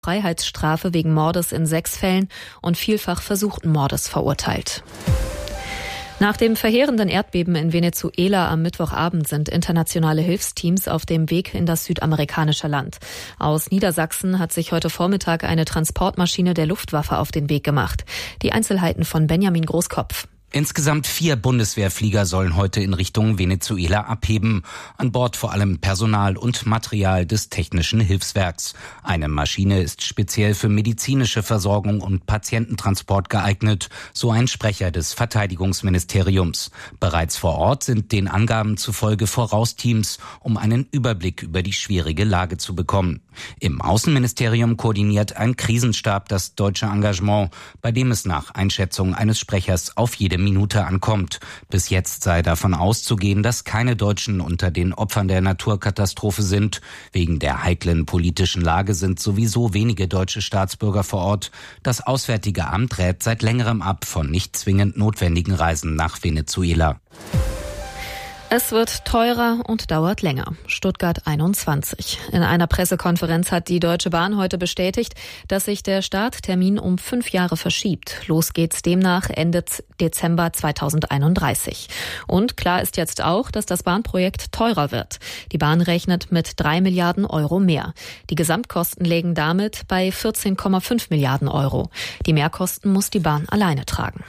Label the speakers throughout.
Speaker 1: Freiheitsstrafe wegen Mordes in 6 Fällen und vielfach versuchten Mordes verurteilt. Nach dem verheerenden Erdbeben in Venezuela am Mittwochabend sind internationale Hilfsteams auf dem Weg in das südamerikanische Land. Aus Niedersachsen hat sich heute Vormittag eine Transportmaschine der Luftwaffe auf den Weg gemacht. Die Einzelheiten von Benjamin Großkopf.
Speaker 2: Insgesamt 4 Bundeswehrflieger sollen heute in Richtung Venezuela abheben. An Bord vor allem Personal und Material des Technischen Hilfswerks. Eine Maschine ist speziell für medizinische Versorgung und Patiententransport geeignet, so ein Sprecher des Verteidigungsministeriums. Bereits vor Ort sind den Angaben zufolge Vorausteams, um einen Überblick über die schwierige Lage zu bekommen. Im Außenministerium koordiniert ein Krisenstab das deutsche Engagement, bei dem es nach Einschätzung eines Sprechers auf jede Minute ankommt. Bis jetzt sei davon auszugehen, dass keine Deutschen unter den Opfern der Naturkatastrophe sind. Wegen der heiklen politischen Lage sind sowieso wenige deutsche Staatsbürger vor Ort. Das Auswärtige Amt rät seit längerem ab von nicht zwingend notwendigen Reisen nach Venezuela.
Speaker 1: Es wird teurer und dauert länger. Stuttgart 21. In einer Pressekonferenz hat die Deutsche Bahn heute bestätigt, dass sich der Starttermin um 5 Jahre verschiebt. Los geht's demnach Ende Dezember 2031. Und klar ist jetzt auch, dass das Bahnprojekt teurer wird. Die Bahn rechnet mit 3 Milliarden Euro mehr. Die Gesamtkosten liegen damit bei 14,5 Milliarden Euro. Die Mehrkosten muss die Bahn alleine tragen.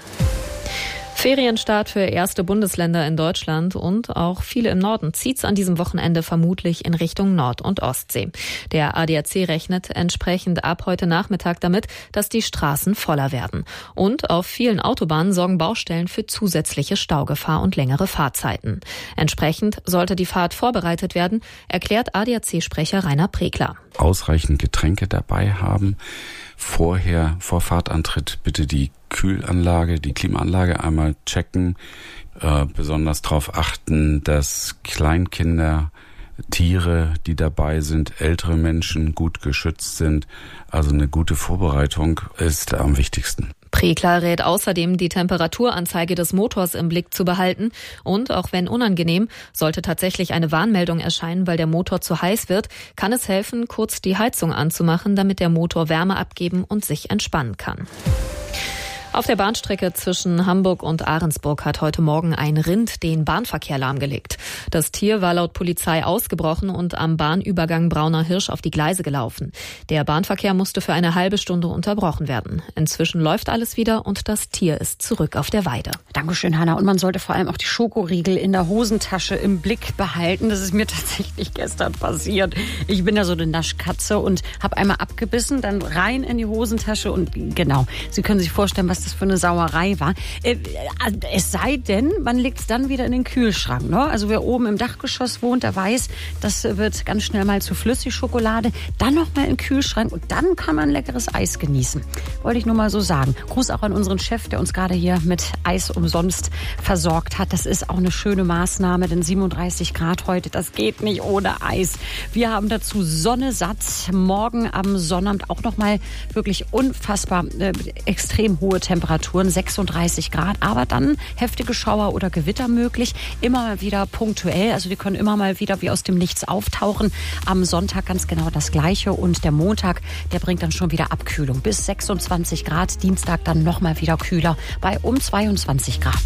Speaker 1: Ferienstart für erste Bundesländer in Deutschland und auch viele im Norden zieht's an diesem Wochenende vermutlich in Richtung Nord- und Ostsee. Der ADAC rechnet entsprechend ab heute Nachmittag damit, dass die Straßen voller werden. Und auf vielen Autobahnen sorgen Baustellen für zusätzliche Staugefahr und längere Fahrzeiten. Entsprechend sollte die Fahrt vorbereitet werden, erklärt ADAC-Sprecher Rainer Pregler.
Speaker 3: Ausreichend Getränke dabei haben. Vor Fahrtantritt bitte die Kühlanlage, die Klimaanlage einmal checken. Besonders darauf achten, dass Kleinkinder, Tiere, die dabei sind, ältere Menschen gut geschützt sind. Also eine gute Vorbereitung ist am wichtigsten.
Speaker 1: Pregler rät außerdem, die Temperaturanzeige des Motors im Blick zu behalten. Und auch wenn unangenehm, sollte tatsächlich eine Warnmeldung erscheinen, weil der Motor zu heiß wird, kann es helfen, kurz die Heizung anzumachen, damit der Motor Wärme abgeben und sich entspannen kann. Auf der Bahnstrecke zwischen Hamburg und Ahrensburg hat heute Morgen ein Rind den Bahnverkehr lahmgelegt. Das Tier war laut Polizei ausgebrochen und am Bahnübergang Brauner Hirsch auf die Gleise gelaufen. Der Bahnverkehr musste für eine halbe Stunde unterbrochen werden. Inzwischen läuft alles wieder und das Tier ist zurück auf der Weide.
Speaker 4: Dankeschön, Hanna. Und man sollte vor allem auch die Schokoriegel in der Hosentasche im Blick behalten. Das ist mir tatsächlich gestern passiert. Ich bin ja so eine Naschkatze und habe einmal abgebissen, dann rein in die Hosentasche und genau, Sie können sich vorstellen, was das für eine Sauerei war. Es sei denn, man legt es dann wieder in den Kühlschrank. Ne? Also wer oben im Dachgeschoss wohnt, der weiß, das wird ganz schnell mal zu Flüssigschokolade. Dann noch mal in den Kühlschrank und dann kann man leckeres Eis genießen. Wollte ich nur mal so sagen. Gruß auch an unseren Chef, der uns gerade hier mit Eis umsonst versorgt hat. Das ist auch eine schöne Maßnahme, denn 37 Grad heute, das geht nicht ohne Eis. Wir haben dazu Sonne satt. Morgen am Sonnabend auch noch mal wirklich unfassbar extrem hohe Temperaturen, 36 Grad, aber dann heftige Schauer oder Gewitter möglich, immer mal wieder punktuell, also die können immer mal wieder wie aus dem Nichts auftauchen. Am Sonntag ganz genau das Gleiche und der Montag, der bringt dann schon wieder Abkühlung bis 26 Grad, Dienstag dann nochmal wieder kühler bei um 22 Grad.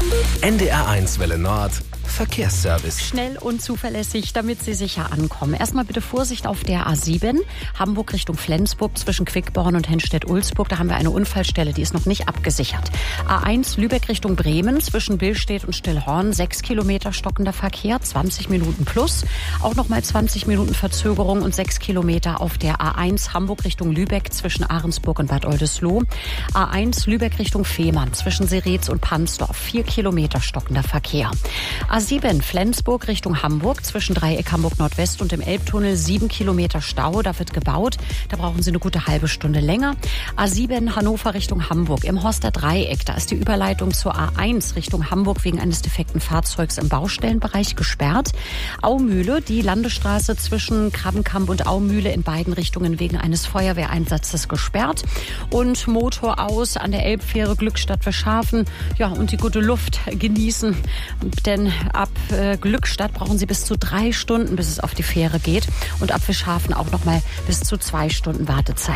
Speaker 5: NDR1 Welle Nord. Verkehrsservice.
Speaker 4: Schnell und zuverlässig, damit Sie sicher ankommen. Erstmal bitte Vorsicht auf der A7, Hamburg Richtung Flensburg zwischen Quickborn und Henstedt-Ulzburg. Da haben wir eine Unfallstelle, die ist noch nicht abgesichert. A1 Lübeck Richtung Bremen zwischen Billstedt und Stillhorn, 6 Kilometer stockender Verkehr, 20 Minuten plus. Auch nochmal 20 Minuten Verzögerung und 6 Kilometer auf der A1 Hamburg Richtung Lübeck zwischen Ahrensburg und Bad Oldesloe. A1 Lübeck Richtung Fehmarn zwischen Seretz und Pansdorf, 4 Kilometer stockender Verkehr. A7 Flensburg Richtung Hamburg zwischen Dreieck Hamburg Nordwest und dem Elbtunnel 7 Kilometer Stau. Da wird gebaut. Da brauchen Sie eine gute halbe Stunde länger. A7 Hannover Richtung Hamburg im Horster Dreieck. Da ist die Überleitung zur A1 Richtung Hamburg wegen eines defekten Fahrzeugs im Baustellenbereich gesperrt. Aumühle, die Landesstraße zwischen Krabbenkamp und Aumühle in beiden Richtungen wegen eines Feuerwehreinsatzes gesperrt. Und Motor aus an der Elbfähre Glückstadt Verschafen. Ja, und die gute Luft genießen. Denn Ab Glückstadt brauchen Sie bis zu 3 Stunden, bis es auf die Fähre geht. Und ab Fischhafen auch noch mal bis zu 2 Stunden Wartezeit.